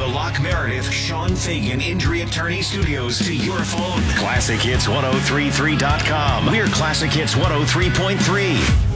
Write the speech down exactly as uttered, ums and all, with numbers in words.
the Locke Meredith Sean Fagan Injury Attorney Studios to your phone. Classic Hits ten thirty-three dot com. We're Classic Hits one oh three point three.